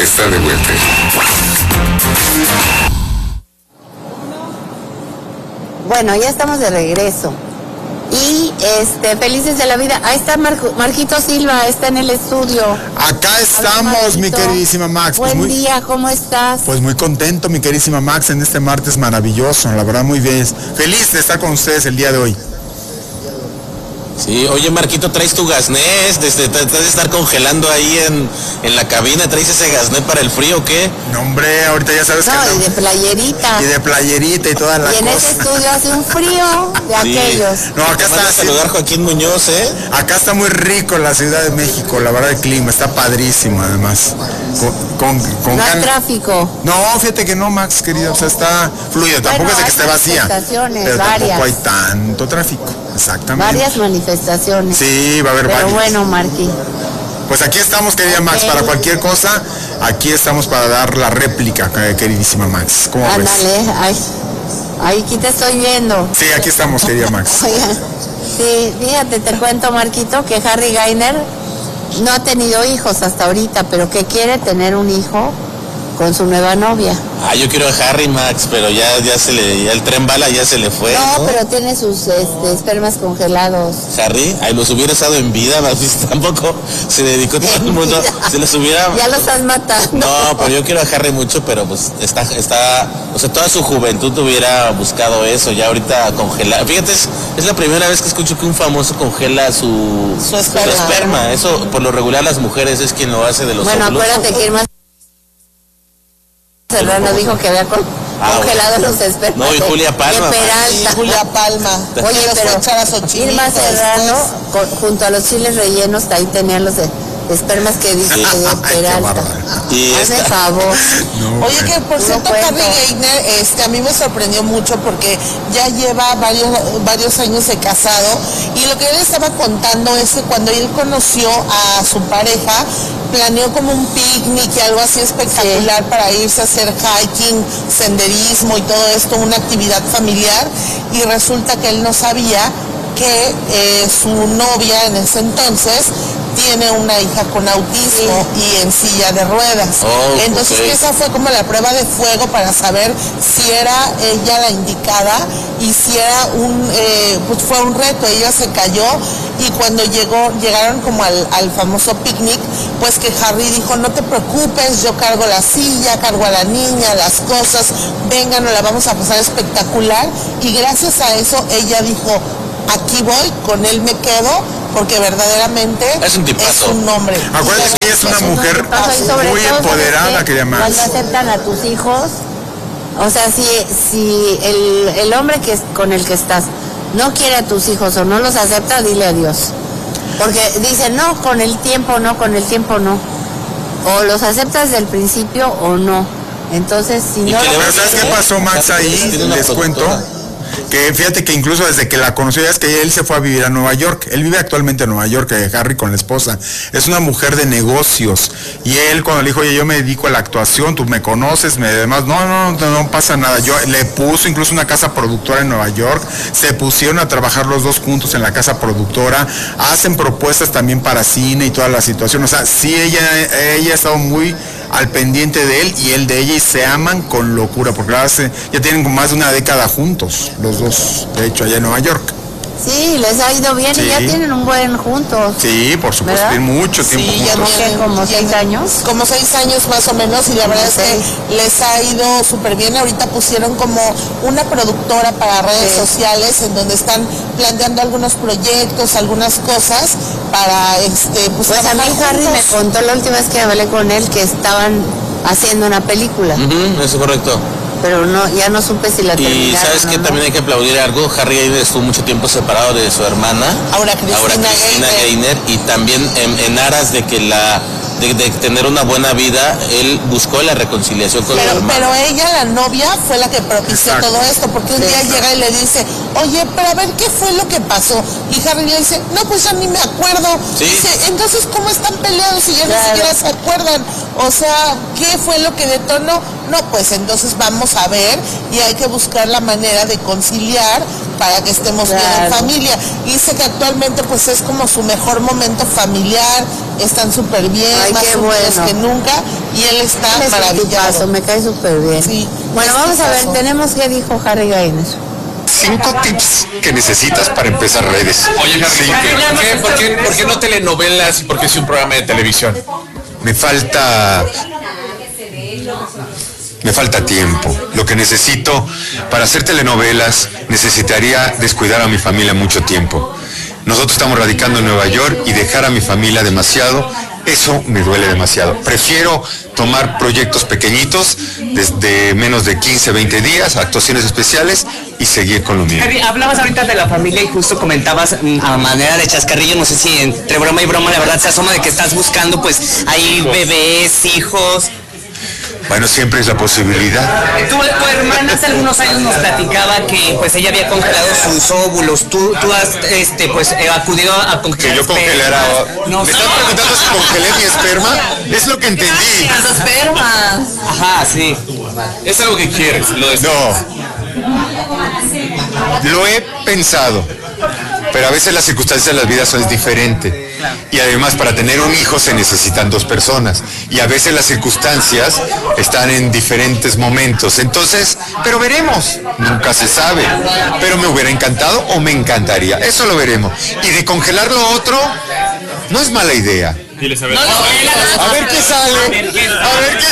está de vuelta. Bueno, ya estamos de regreso. Y felices de la vida. Ahí está Marquito Silva, está en el estudio. Acá estamos, mi queridísima Max. Buen día, ¿cómo estás? Pues muy contento, mi queridísima Max, en este martes maravilloso, la verdad muy bien. Feliz de estar con ustedes el día de hoy. Sí, oye Marquito, ¿traes tu gasnés? ¿Te de estar congelando ahí en la cabina? ¿Traes ese gasnés para el frío o qué? No, hombre, ahorita ya sabes que... No, y de playerita. Y de playerita y toda la cosa. Y en ese estudio hace un frío de aquellos. No, acá está... saludar Joaquín Muñoz, ¿eh? Acá está muy rico la Ciudad de México, la verdad el clima está padrísimo además. No hay tráfico. No, fíjate que no, Max, querido, o sea, está fluido, tampoco es de que esté vacía. Pero varias. Tampoco hay varias. tanto tráfico, exactamente. Varias manifestaciones. Sí, va a haber varias. Pero bueno, Marqui. Pues aquí estamos, querida Max, para cualquier cosa, aquí estamos para dar la réplica, queridísima Max. ¿Cómo ves? Ándale, aquí te estoy viendo. Sí, aquí estamos, querida Max. Oiga, sí, fíjate, te cuento, Marquito, que Harry Gainer no ha tenido hijos hasta ahorita, pero que quiere tener un hijo con su nueva novia. Yo quiero a Harry, Max, pero ya el tren bala ya se le fue. No, pero tiene sus espermas congelados. Harry, los hubiera estado en vida, Max, tampoco se dedicó todo el mundo, se los hubiera... Ya lo estás matando. No, pero yo quiero a Harry mucho, pero pues está, o sea, toda su juventud hubiera buscado eso, ya ahorita congelar. Fíjate, es la primera vez que escucho que un famoso congela su esperma. Eso, por lo regular, las mujeres es quien lo hace de los óvulos. Bueno, acuérdate que Irma Serrano dijo que había congelado los espermas. No, y Julia Palma. Peralta. Sí, Julia Palma. Oye, pero Irma Serrano, junto a los chiles rellenos, ahí tenían los espermas que dice Peralta. Hazme favor. No, oye, que por cierto, Harry Gainer, a mí me sorprendió mucho porque ya lleva varios años de casado, y lo que él estaba contando es que cuando él conoció a su pareja, planeó como un picnic y algo así espectacular para irse a hacer hiking, senderismo y todo esto, una actividad familiar, y resulta que él no sabía que su novia en ese entonces tiene una hija con autismo y en silla de ruedas. Entonces esa fue como la prueba de fuego para saber si era ella la indicada y si era pues fue un reto. Ella se cayó, y cuando llegaron como al famoso picnic, pues que Harry dijo: no te preocupes, yo cargo la silla, cargo a la niña, las cosas, venga, nos la vamos a pasar espectacular. Y gracias a eso ella dijo: aquí voy, con él me quedo, porque verdaderamente es un tipazo. Es un hombre. Acuérdate que ella es una mujer muy empoderada, que llama. Cuando aceptan a tus hijos, o sea, si el hombre con el que estás no quiere a tus hijos o no los acepta, dile adiós. Porque dicen, no, con el tiempo no. O los aceptas desde el principio o no. Entonces, si no... Pero ¿sabes qué pasó, Max, ahí? Les cuento. Que fíjate que incluso desde que la conoció, ya es que él se fue a vivir a Nueva York. Él vive actualmente en Nueva York, Harry, con la esposa. Es una mujer de negocios. Y él, cuando le dijo: oye, yo me dedico a la actuación, tú me conoces, además, no pasa nada. Yo le puso incluso una casa productora en Nueva York. Se pusieron a trabajar los dos juntos en la casa productora. Hacen propuestas también para cine y toda la situación. O sea, sí, ella ha estado muy al pendiente de él y él de ella, y se aman con locura, porque ya tienen más de una década juntos, los dos, de hecho, allá en Nueva York. Sí, les ha ido bien, y ya tienen un buen juntos. Sí, por supuesto, tienen mucho tiempo juntos. Sí, como 6 años. Como 6 años más o menos, y la verdad es que les ha ido súper bien. Ahorita pusieron como una productora para redes sociales, en donde están planteando algunos proyectos, algunas cosas para pues a mí Harry me contó la última vez que hablé con él que estaban haciendo una película. Eso es correcto. Pero ya no supe si la terminaron. Y sabes que también hay que aplaudir algo. Harry Gainer estuvo mucho tiempo separado de su hermana, ahora Cristina Gainer, y también en aras de que de tener una buena vida, él buscó la reconciliación con su hermana. Pero ella, la novia, fue la que propició todo esto, porque un día llega y le dice: oye, pero a ver, ¿qué fue lo que pasó? Y Harry le dice: no, pues ya ni me acuerdo. Dice: entonces, ¿cómo están peleados si ya ni siquiera se acuerdan? O sea, ¿qué fue lo que detonó? No, pues entonces vamos a ver, y hay que buscar la manera de conciliar para que estemos bien en familia. Dice que actualmente pues es como su mejor momento familiar, están súper bien, más unidos que nunca, y él está maravillado. Me cae súper bien. Sí, bueno, vamos a ver, tenemos que dijo Harry Gainer. 5 tips que necesitas para empezar redes. Oye, Harry, ¿por qué no telenovelas y por qué es un programa de televisión? Me falta tiempo. Lo que necesito para hacer telenovelas, necesitaría descuidar a mi familia mucho tiempo. Nosotros estamos radicando en Nueva York y dejar a mi familia demasiado, eso me duele demasiado. Prefiero tomar proyectos pequeñitos, desde menos de 15, 20 días, actuaciones especiales y seguir con lo mío. Harry, hablabas ahorita de la familia y justo comentabas a manera de chascarrillo, no sé si entre broma y broma la verdad se asoma de que estás buscando pues ahí bebés, hijos. Bueno, siempre es la posibilidad. Tu hermana hace algunos años nos platicaba que pues ella había congelado sus óvulos. Tú has acudido a congelar. Que yo congelara. ¿Me estás preguntando si congelé mi esperma? Es lo que entendí. Las espermas. Ajá, sí. Es algo que quieres. No. Lo he pensado. Pero a veces las circunstancias de la vida son diferentes. Y además para tener un hijo se necesitan 2 personas. Y a veces las circunstancias están en diferentes momentos. Entonces, pero veremos. Nunca se sabe. Pero me hubiera encantado o me encantaría. Eso lo veremos. Y de congelar lo otro, no es mala idea. A ver qué sale. A ver qué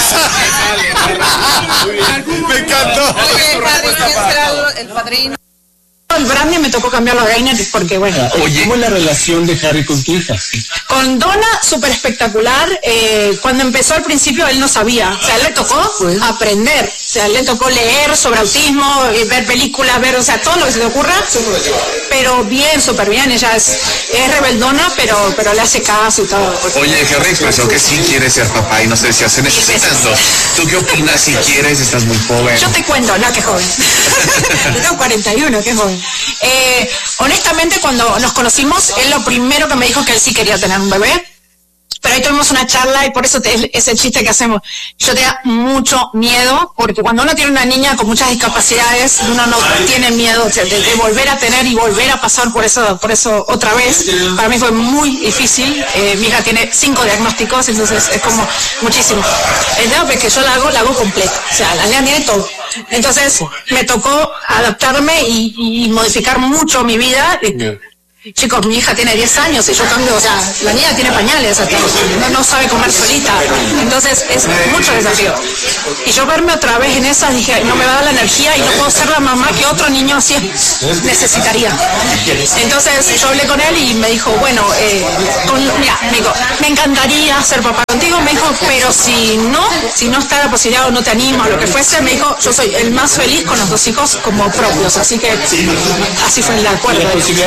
sale. Me encantó. Oye, ¿quién será el padrino? El Brandy me tocó cambiarlo a Gainer porque bueno. Oye, ¿cómo es la relación de Harry con tu hija? Con Donna, súper espectacular. Cuando empezó al principio él no sabía. O sea, él le tocó aprender. O sea, le tocó leer sobre autismo, ver películas, o sea, todo lo que se le ocurra. Pero bien, súper bien. Ella es rebeldona, pero le hace caso y todo. Oye, Harry expresó que sí quiere ser papá y no sé si hace necesitando. ¿Tú qué opinas si quieres? Estás muy joven. Yo te cuento, no, que joven. Yo tengo 41, que joven. Honestamente, cuando nos conocimos, él lo primero que me dijo que él sí quería tener un bebé. Pero ahí tuvimos una charla y por eso ese chiste que hacemos. Yo tenía mucho miedo, porque cuando uno tiene una niña con muchas discapacidades, uno no tiene miedo de volver a tener y volver a pasar por eso otra vez. Para mí fue muy difícil. Mi hija tiene 5 diagnósticos, entonces es como muchísimo. El tema es que yo la hago completa. O sea, la niña tiene todo. Entonces me tocó adaptarme y modificar mucho mi vida. Chicos, mi hija tiene 10 años y yo cambio, o sea, la niña tiene pañales, o sea, no sabe comer solita, entonces es mucho desafío. Y yo verme otra vez en esas, dije, no me va a dar la energía y no puedo ser la mamá que otro niño así necesitaría. Entonces yo hablé con él y me dijo, bueno, mira, me dijo, me encantaría ser papá contigo, me dijo, pero si no está la posibilidad o no te anima o lo que fuese, me dijo, yo soy el más feliz con los 2 hijos como propios, así que así fue el acuerdo.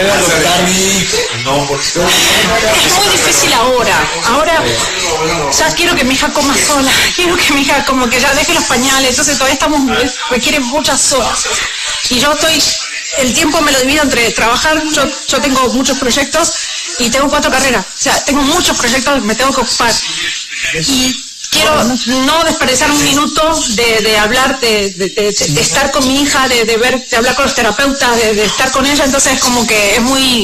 Es muy difícil ahora ya quiero que mi hija coma sola, quiero que mi hija como que ya deje los pañales, entonces todavía requiere muchas horas y yo el tiempo me lo divido entre trabajar, yo tengo muchos proyectos y tengo 4 carreras, o sea, tengo muchos proyectos que me tengo que ocupar y quiero no desperdiciar un minuto de hablar, de estar con mi hija, de hablar con los terapeutas, de estar con ella, entonces como que es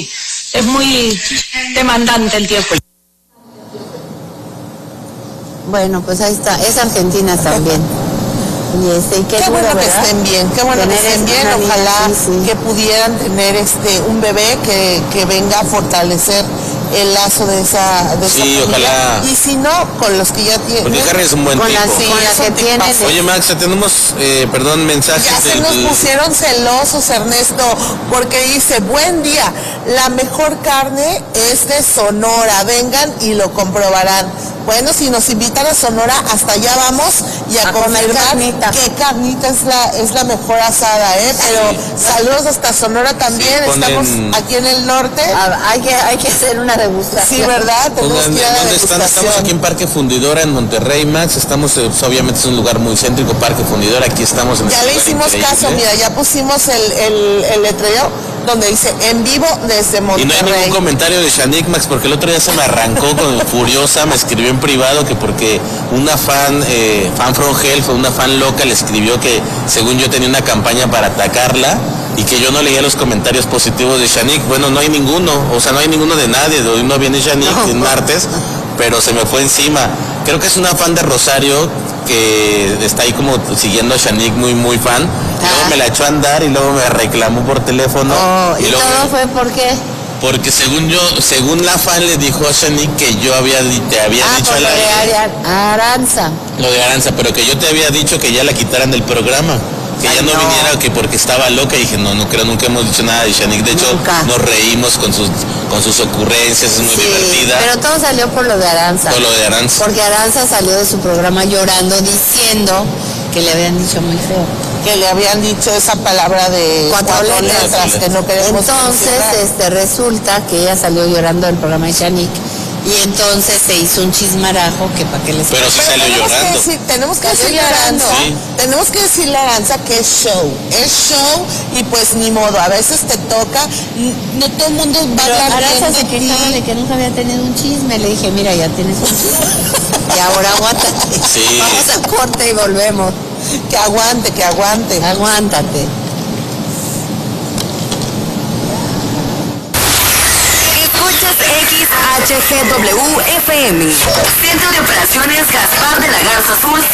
muy demandante el tiempo. Bueno, pues ahí está, es Argentina también. Y qué bueno que estén bien, ojalá que pudieran tener un bebé que venga a fortalecer el lazo de esa sí, ojalá. Y si no, con los que ya tienen. Porque Harry es un buen tipo. Oye, Max, tenemos, mensajes. Ya se nos pusieron celosos, Ernesto, porque dice, buen día, la mejor carne es de Sonora, vengan y lo comprobarán. Bueno, si nos invitan a Sonora, hasta allá vamos y a confirmar qué carnita es la mejor asada, Pero saludos hasta Sonora también, estamos aquí en el norte. Hay que hacer una degustación. Sí, ¿verdad? ¿Dónde están? Estamos aquí en Parque Fundidora, en Monterrey, Max. Estamos, obviamente es un lugar muy céntrico, Parque Fundidora. Aquí estamos en ya le hicimos caso, mira, ya pusimos el letrero donde dice en vivo desde Monterrey. Y no hay ningún comentario de Shanique, Max, porque el otro día se me arrancó con furiosa, me escribió en privado que porque una fan from hell, fue una fan loca, le escribió que según yo tenía una campaña para atacarla y que yo no leía los comentarios positivos de Shanique. Bueno, no hay ninguno, o sea, no hay ninguno de nadie. Hoy no viene Shanique en martes, pero se me fue encima. Creo que es una fan de Rosario que está ahí como siguiendo a Shanique, muy fan. Luego me la echó a andar y luego me reclamó por teléfono. ¿Y luego, todo fue por qué? Porque según la fan le dijo a Shanique que yo te había dicho a la Aranza. Lo de Aranza, pero que yo te había dicho que ya la quitaran del programa. Que ya no viniera, que porque estaba loca. Y dije, no creo, nunca hemos dicho nada de Shanique. De hecho, nos reímos con sus ocurrencias, es muy divertida. Pero todo salió por lo de Aranza. Por lo de Aranza. Porque Aranza salió de su programa llorando, diciendo que le habían dicho muy feo. Que le habían dicho esa palabra de cuatro letras que no queremos. Entonces, resulta que ella salió llorando del programa de Shanique. Y entonces se hizo un chismarajo que para qué les... Pero sí salió llorando. Tenemos que decirle a Aranza, tenemos que decirle a Aranza que es show y pues ni modo, a veces te toca, no todo el mundo va a hablar bien. Aranza se quejaba de que nunca había tenido un chisme, le dije, mira, ya tienes un chisme. Y ahora aguántate. Sí. Vamos a corte y volvemos. Que aguante. Aguántate. XHGW FM. Centro de Operaciones Gaspar de la Garza Azul.